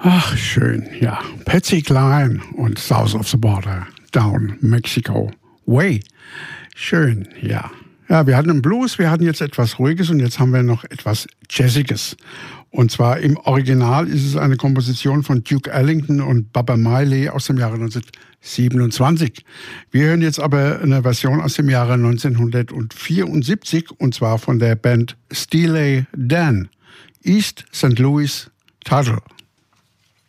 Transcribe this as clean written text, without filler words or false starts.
Ach, schön, ja. Patsy Cline und South of the Border, Down Mexico Way. Schön, ja. Ja, wir hatten einen Blues, wir hatten jetzt etwas Ruhiges und jetzt haben wir noch etwas Jazziges. Und zwar im Original ist es eine Komposition von Duke Ellington und Baba Miley aus dem Jahre 1927. Wir hören jetzt aber eine Version aus dem Jahre 1974 und zwar von der Band Steely Dan, East St. Louis Tuttle.